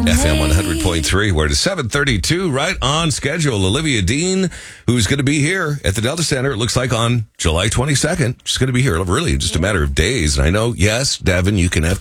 FM 100.3. We're to 7:32, right on schedule. Olivia Dean, who's going to be here at the Delta Center, it looks like on July 22nd. She's going to be here really just a matter of days. And I know, yes, Devin, you can have